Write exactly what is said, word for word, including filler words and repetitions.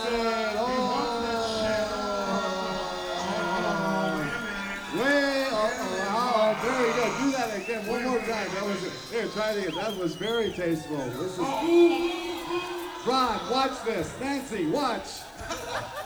it. Oh. Way, oh, oh, very good. Do that again. One more time. That was it. Here, try it again. That was very tasteful. This is. Ron, watch this. Nancy, watch.